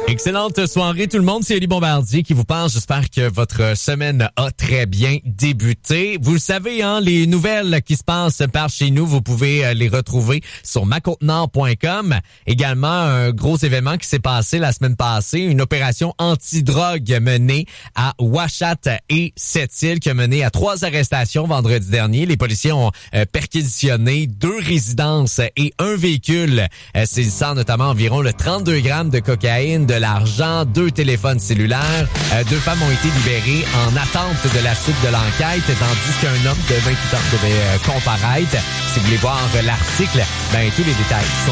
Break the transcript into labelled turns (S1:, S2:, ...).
S1: Excellente soirée tout le monde, c'est Élie Bombardier qui vous parle. J'espère que votre semaine a très bien débuté. Vous le savez, hein, les nouvelles qui se passent par chez nous, vous pouvez les retrouver sur macontenant.com. Également, un gros événement qui s'est passé la semaine passée, une opération anti-drogue menée à Ouachat et Sept-Îles qui a mené à 3 arrestations vendredi dernier. Les policiers ont perquisitionné 2 résidences et un véhicule, saisissant notamment environ le 32 grammes de cocaïne, de l'argent, 2 téléphones cellulaires. 2 femmes ont été libérées en attente de la suite de l'enquête, tandis qu'un homme de 28 ans devait comparaître. Si vous voulez voir l'article, tous les détails sont